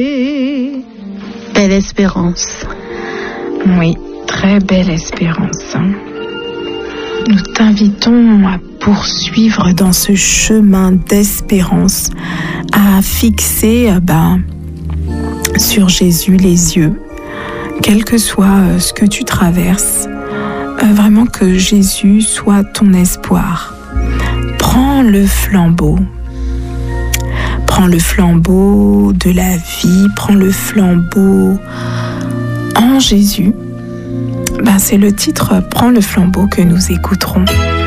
Belle espérance. Oui, très belle espérance. Nous t'invitons à poursuivre dans ce chemin d'espérance, à fixer sur Jésus les yeux, quel que soit ce que tu traverses, vraiment que Jésus soit ton espoir. Prends le flambeau. Prends le flambeau de la vie, prends le flambeau en Jésus. C'est le titre « Prends le flambeau » que nous écouterons.